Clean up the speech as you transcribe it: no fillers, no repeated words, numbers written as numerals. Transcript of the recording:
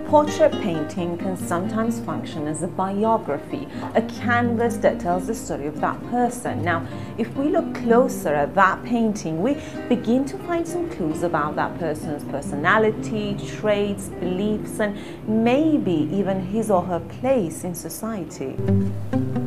Portrait painting can sometimes function as a biography, a canvas that tells the story of that person. Now, if we look closer at that painting, we begin to find some clues about that person's personality, traits, beliefs, and maybe even his or her place in society.